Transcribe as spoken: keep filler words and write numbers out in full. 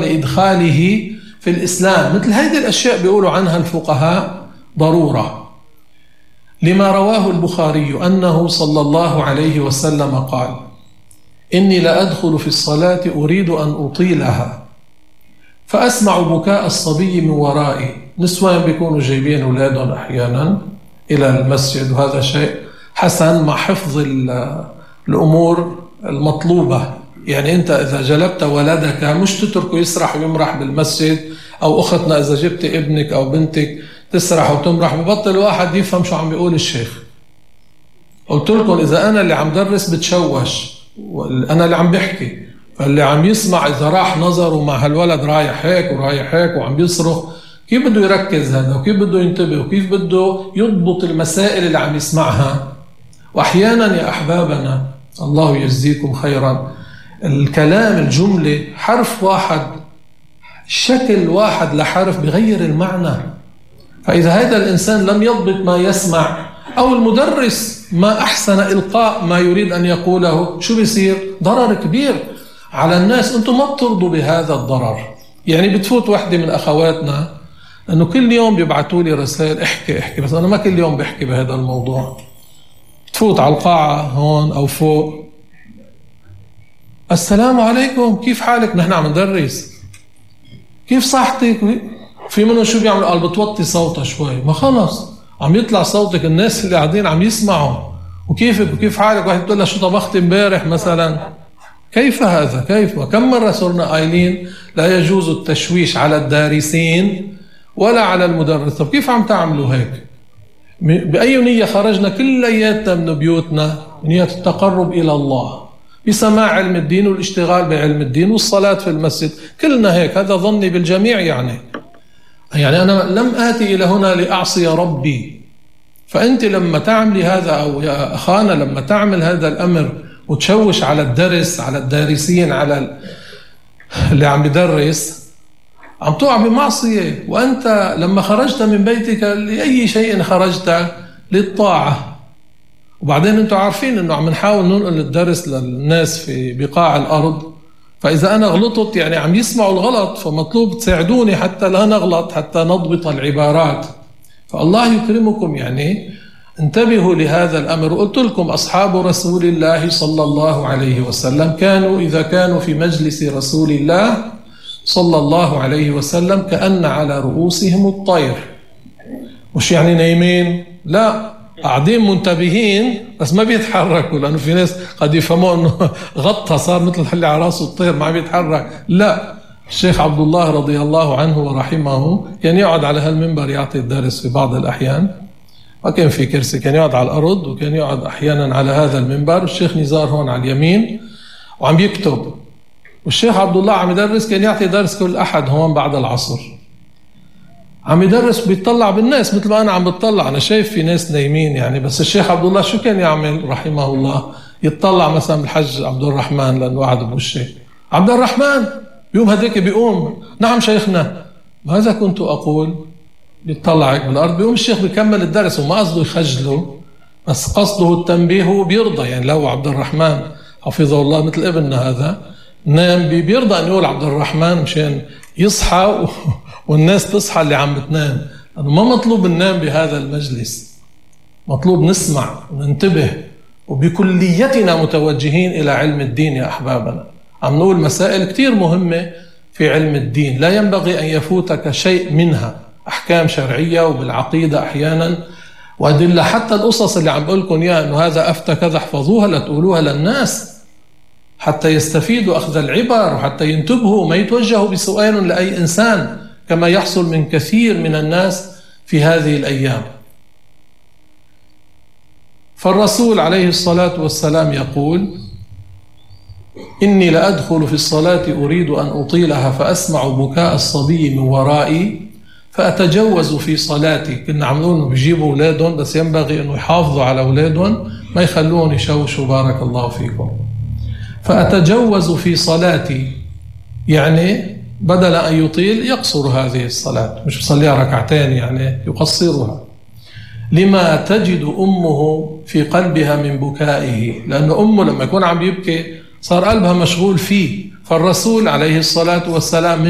لإدخاله في الإسلام. مثل هذه الأشياء بيقولوا عنها الفقهاء ضرورة. لما رواه البخاري أنه صلى الله عليه وسلم قال: إني لأدخل في الصلاة أريد أن أطيلها فأسمع بكاء الصبي من ورائي. نسوان بيكونوا جايبين أولادهم أحيانا إلى المسجد، وهذا شيء حسن مع حفظ الأمور المطلوبة. يعني أنت إذا جلبت ولدك مش تتركه يسرح ويمرح بالمسجد، أو أختنا إذا جبت ابنك أو بنتك تسرح وتمرح، ببطل واحد يفهم شو عم بيقول الشيخ. قلت لكم إذا أنا اللي عم درس بتشوش، أنا اللي عم بحكي، فاللي عم يسمع إذا راح نظره مع هالولد رايح هيك ورايح هيك وعم بيصرخ، كيف بده يركز هذا وكيف بده ينتبه وكيف بده يضبط المسائل اللي عم يسمعها؟ وأحيانا يا أحبابنا الله يجزيكم خيرا، الكلام الجملة حرف واحد شكل واحد لحرف بغير المعنى. فإذا هذا الإنسان لم يضبط ما يسمع، أو المدرس ما أحسن إلقاء ما يريد أن يقوله، شو بيصير؟ ضرر كبير على الناس. أنتم ما بترضوا بهذا الضرر. يعني بتفوت واحدة من أخواتنا أنه كل يوم بيبعتوا لي رسائل احكي احكي، بس أنا ما كل يوم بحكي بهذا الموضوع. تفوت على القاعة هون أو فوق: السلام عليكم، كيف حالك؟ نحن عم ندرس. كيف صحتك؟ في منهم شو بيعملوا؟ قال بتوطي صوتها شوي. ما خلص عم يطلع صوتك، الناس اللي قاعدين عم يسمعوا. وكيفك وكيف حالك؟ واحد بتقول لها شو طبخت امبارح مثلا. كيف هذا؟ كيف؟ وكم مرة صرنا قايلين لا يجوز التشويش على الدارسين ولا على المدرس. طب كيف عم تعملوا هيك؟ بأي نية خرجنا كلياتنا من بيوتنا؟ نية التقرب إلى الله بسماع علم الدين والاشتغال بعلم الدين والصلاة في المسجد. كلنا هيك، هذا ظني بالجميع. يعني يعني أنا لم آتي إلى هنا لأعصي ربي. فأنت لما تعملي هذا، أو يا أخانا لما تعمل هذا الأمر وتشوش على الدرس، على الدارسين، على اللي عم يدرس، عم تقع بمعصية. وأنت لما خرجت من بيتك لأي شيء خرجت للطاعة. وبعدين أنتم عارفين أنه عم نحاول ننقل الدرس للناس في بقاع الأرض، فإذا أنا غلطت يعني عم يسمعوا الغلط، فمطلوب تساعدوني حتى لا نغلط، حتى نضبط العبارات. فالله يكرمكم، يعني انتبهوا لهذا الأمر. وقلت لكم أصحاب رسول الله صلى الله عليه وسلم كانوا إذا كانوا في مجلس رسول الله صلى الله عليه وسلم كأن على رؤوسهم الطير. مش يعني نايمين، لا، قاعدين منتبهين بس ما بيتحركوا، لأنه في ناس قد يفهموا أنه غطى صار مثل اللي على راسه الطير ما بيتحرك. لا، الشيخ عبد الله رضي الله عنه ورحمه كان يقعد على هالمنبر يعطي الدرس في بعض الأحيان، ما كان في كرسي، كان يقعد على الأرض، وكان يقعد أحيانا على هذا المنبر. الشيخ نزار هون على اليمين وعم يكتب، والشيخ عبد الله عم يدرس. كان يعطي درس كل أحد هون بعد العصر، عم يدرس بيطلع بالناس مثل ما أنا عم بتطلع. أنا شايف في ناس نايمين يعني، بس الشيخ عبد الله شو كان يعمل رحمه الله؟ يطلع مثلا الحج عبد الرحمن، لأنه قاعد بوشه عبد الرحمن، يوم هديك بيقوم: نعم شيخنا. ماذا كنت أقول؟ بيطلع هيك بالأرض، بيقوم الشيخ بيكمل الدرس، وما قصده يخجله، بس قصده التنبيه وبيرضى. يعني لو عبد الرحمن حفظه الله مثل ابننا هذا نام، بيرضى أن يقول عبد الرحمن مشان يصحى والناس تصحى اللي عم بتنام. ما مطلوب ننام بهذا المجلس، مطلوب نسمع وننتبه، وبكليتنا متوجهين إلى علم الدين يا أحبابنا. عم نقول مسائل كتير مهمة في علم الدين، لا ينبغي أن يفوتك شيء منها، أحكام شرعية وبالعقيدة أحيانا وأدلة، حتى القصص اللي عم بقولكم إياها أنه هذا أفتى كذا، احفظوها لا تقولوها للناس حتى يستفيدوا أخذ العبر، وحتى ينتبهوا ما يتوجهوا بسؤال لأي إنسان، كما يحصل من كثير من الناس في هذه الأيام. فالرسول عليه الصلاة والسلام يقول: إني لأدخل في الصلاة أريد أن أطيلها فأسمع بكاء الصبي من ورائي فأتجوز في صلاتي. كنا عملون بيجيبوا أولادهم، بس ينبغي أنه يحافظوا على أولادهم ما يخلون يشوشوا، بارك الله فيكم. فأتجوز في صلاتي، يعني بدل أن يطيل يقصر هذه الصلاة، مش يصليها ركعتين، يعني يقصرها. لما تجد أمه في قلبها من بكائه، لأن أمه لما يكون عم يبكي صار قلبها مشغول فيه. فالرسول عليه الصلاة والسلام